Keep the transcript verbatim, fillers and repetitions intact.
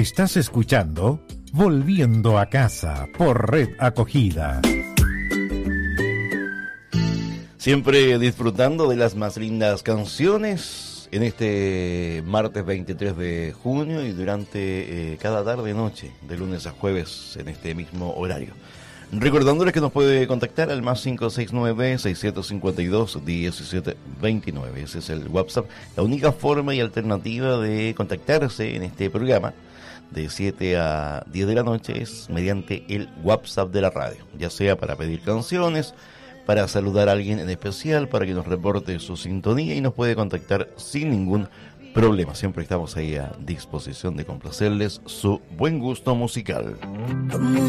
Estás escuchando Volviendo a Casa por Red Acogida. Siempre disfrutando de las más lindas canciones en este martes veintitrés de junio y durante eh, cada tarde y noche, de lunes a jueves, en este mismo horario. Recordándoles que nos puede contactar al más cinco seis nueve, seiscientos cincuenta y dos, diecisiete veintinueve. Ese es el WhatsApp, la única forma y alternativa de contactarse en este programa de siete a diez de la noche es mediante el WhatsApp de la radio, ya sea para pedir canciones, para saludar a alguien en especial, para que nos reporte su sintonía, y nos puede contactar sin ningún problema. Siempre estamos ahí a disposición de complacerles su buen gusto musical.